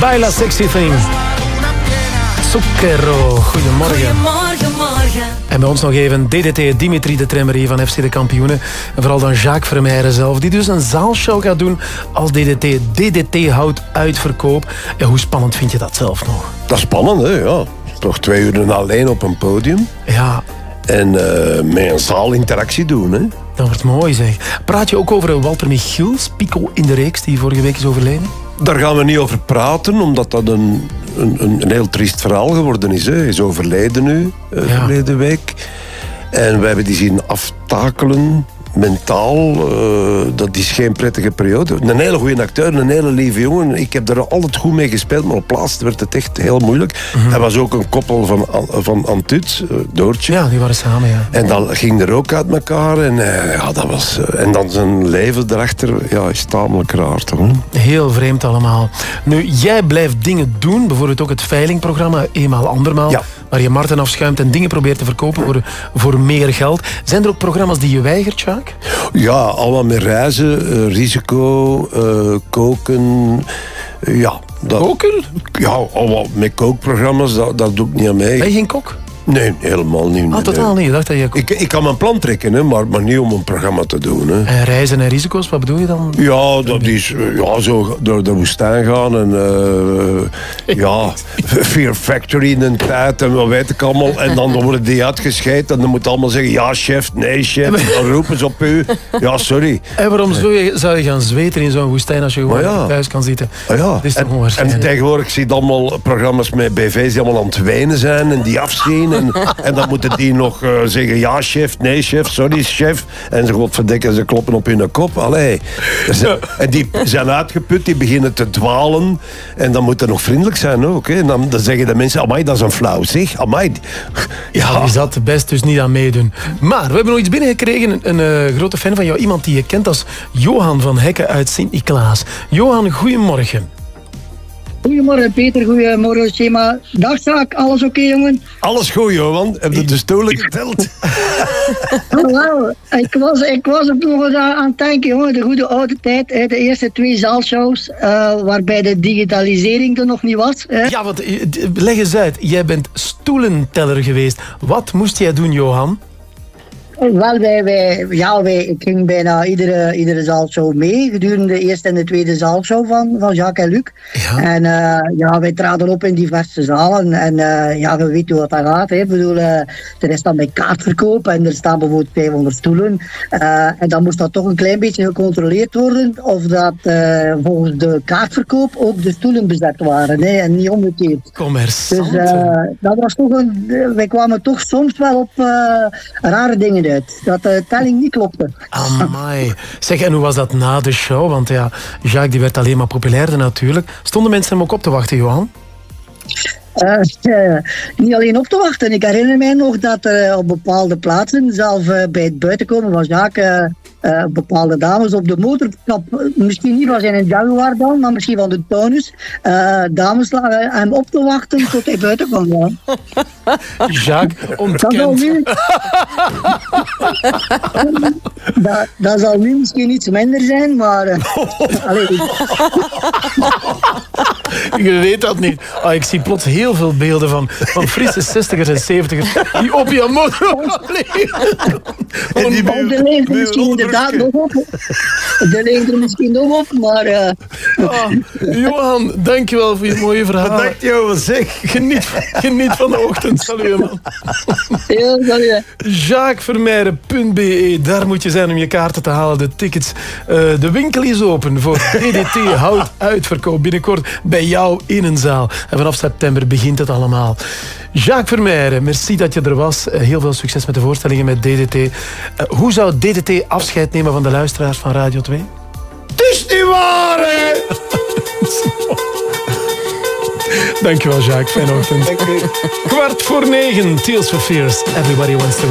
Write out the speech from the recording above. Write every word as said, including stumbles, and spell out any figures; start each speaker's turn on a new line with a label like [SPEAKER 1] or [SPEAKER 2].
[SPEAKER 1] Baila Sexy Thing. Zucchero. Goedemorgen.
[SPEAKER 2] Goedemorgen, morgen.
[SPEAKER 1] En bij ons nog even D D T, Dimitri de Tremerie van F C de Kampioenen. En vooral dan Jacques Vermeijren zelf, die dus een zaalshow gaat doen als D D T. D D T houdt uitverkoop. En hoe spannend vind je dat zelf nog?
[SPEAKER 3] Dat is spannend, hè? Ja. Toch twee uur alleen op een podium.
[SPEAKER 1] Ja.
[SPEAKER 3] En uh, met een zaalinteractie doen, hè?
[SPEAKER 1] Dat wordt mooi, zeg. Praat je ook over Walter Michiels, Pico in de reeks, die vorige week is overleden?
[SPEAKER 3] Daar gaan we niet over praten, omdat dat een, een, een heel triest verhaal geworden is. Hij is overleden nu, uh,
[SPEAKER 1] Ja.
[SPEAKER 3] verleden week. En we hebben die zien aftakelen, mentaal. Uh, dat is geen prettige periode. Een hele goede acteur, een hele lieve jongen. Ik heb daar altijd goed mee gespeeld, maar op plaats werd het echt heel moeilijk.
[SPEAKER 1] Mm-hmm.
[SPEAKER 3] Hij was ook een koppel van, van Antut, uh, Doortje.
[SPEAKER 1] Ja, die waren samen, ja.
[SPEAKER 3] En dan ging er ook uit elkaar. En, uh, ja, dat was, uh, en dan zijn leven erachter, ja, is tamelijk raar, toch? Hè?
[SPEAKER 1] Heel vreemd allemaal. Nu, jij blijft dingen doen, bijvoorbeeld ook het veilingprogramma, eenmaal andermaal,
[SPEAKER 3] Ja.
[SPEAKER 1] waar je marten afschuimt en dingen probeert te verkopen voor, voor meer geld. Zijn er ook programma's die je weigert, Jacques?
[SPEAKER 3] Ja, allemaal met reizen, uh, risico, uh, koken. Uh, ja, dat,
[SPEAKER 1] Koken?
[SPEAKER 3] Ja, allemaal met kookprogramma's, dat, dat doe ik niet aan mee.
[SPEAKER 1] Ben je geen kok?
[SPEAKER 3] Nee, helemaal niet.
[SPEAKER 1] Ah,
[SPEAKER 3] nee,
[SPEAKER 1] totaal
[SPEAKER 3] nee.
[SPEAKER 1] niet. Je dacht dat je kok...
[SPEAKER 3] Ik, ik kan mijn plan trekken, hè, maar, maar niet om een programma te doen. Hè.
[SPEAKER 1] En reizen en risico's, wat bedoel je dan?
[SPEAKER 3] Ja, dat is uh, ja, zo door de woestijn gaan en uh, ja, Fear Factory in een tijd en wat weet ik allemaal. En dan worden die uitgescheiden en dan moet allemaal zeggen ja chef, nee chef. Dan roepen ze op u. Ja, sorry.
[SPEAKER 1] En waarom zou je, zou je gaan zweten in zo'n woestijn als je gewoon
[SPEAKER 3] Maar ja.
[SPEAKER 1] thuis kan zitten?
[SPEAKER 3] Ah, ja.
[SPEAKER 1] Dat is toch
[SPEAKER 3] en,
[SPEAKER 1] onwaarschijnlijk.
[SPEAKER 3] en tegenwoordig zie je allemaal programma's met B V's die allemaal aan het wenen zijn en die afzien. En, en dan moeten die nog uh, zeggen ja chef, nee chef, sorry chef. En ze godverdikken, ze kloppen op hun kop. Allee. Ze, en die zijn uitgeput, die beginnen te dwalen. En dan moet er nog vriendelijk zijn ook. Hè. En dan, dan zeggen de mensen, amai, dat is een flauw zeg. Amai.
[SPEAKER 1] Ja, die zat best dus niet aan meedoen. Maar we hebben nog iets binnengekregen. Een, een uh, grote fan van jou. Iemand die je kent als Johan van Hekken uit Sint-Niklaas. Johan, goedemorgen.
[SPEAKER 4] Goedemorgen Peter, goedemorgen Schema. Dag Zaak, alles oké jongen?
[SPEAKER 3] Alles goed, Johan. Heb je de stoelen geteld?
[SPEAKER 4] Oh, wel, ik was, ik was er nog eens aan aan het denken, jongen, de goede oude tijd. Hè, de eerste twee zaalshows, uh, waarbij de digitalisering er nog niet was. Hè.
[SPEAKER 1] Ja, want uh, leg eens uit. Jij bent stoelenteller geweest. Wat moest jij doen, Johan?
[SPEAKER 4] Wel, wij, wij, ja, wij, ik ging bijna iedere, iedere zaalshow mee, gedurende de eerste en de tweede zaalshow van, van Jacques en Luc.
[SPEAKER 1] Ja.
[SPEAKER 4] En uh, ja, wij traden op in diverse zalen en uh, ja, we weten hoe dat gaat. Hè. Ik bedoel, uh, er is dan bij kaartverkoop en er staan bijvoorbeeld vijfhonderd stoelen. Uh, en dan moest dat toch een klein beetje gecontroleerd worden of dat uh, volgens de kaartverkoop ook de stoelen bezet waren hè, en niet omgekeerd.
[SPEAKER 1] Commerçant.
[SPEAKER 4] Dus uh, dat was toch een, wij kwamen toch soms wel op uh, rare dingen uit. Dat de telling niet klopte.
[SPEAKER 1] Amai. Zeg, en hoe was dat na de show? Want ja, Jacques die werd alleen maar populairder natuurlijk. Stonden mensen hem ook op te wachten, Johan?
[SPEAKER 4] Uh, uh, niet alleen op te wachten. Ik herinner mij nog dat uh, op bepaalde plaatsen, zelf uh, bij het buitenkomen van Jacques, uh, uh, bepaalde dames op de motorkap, misschien niet van zijn Jaguar dan, maar misschien van de Taunus, uh, dames lagen hem op te wachten tot hij buiten kwam. Ja.
[SPEAKER 1] Jacques
[SPEAKER 4] Dat zal,
[SPEAKER 1] ontkent.
[SPEAKER 4] nu, dat, dat zal nu misschien iets minder zijn, maar uh, allee,
[SPEAKER 1] Je weet dat niet. Ah, ik zie plots heel veel beelden van, van frisse zestigers en zeventigers die op je motor liggen.
[SPEAKER 3] En die
[SPEAKER 4] Of de leeft er misschien inderdaad nog op. De leeft er misschien nog op, maar... Uh,
[SPEAKER 1] Ah, Johan, dankjewel voor je mooie verhaal.
[SPEAKER 3] Bedankt, Johan, zeg.
[SPEAKER 1] Geniet, geniet van de ochtend. Salut, man.
[SPEAKER 4] ja, sorry.
[SPEAKER 1] Jacques Vermeijren punt b e, daar moet je zijn om je kaarten te halen, de tickets. Uh, de winkel is open voor D D T houdt uitverkoop binnenkort bij jou in een zaal. En vanaf september begint het allemaal. Jacques Vermeijren, merci dat je er was. Uh, heel veel succes met de voorstellingen met D D T. Uh, hoe zou D D T afscheid nemen van de luisteraars van Radio twee?
[SPEAKER 3] Het is niet waar, hè?
[SPEAKER 1] Dankjewel, Jacques. Fijne ochtend. Kwart voor negen, Tears for Fears. Everybody wants to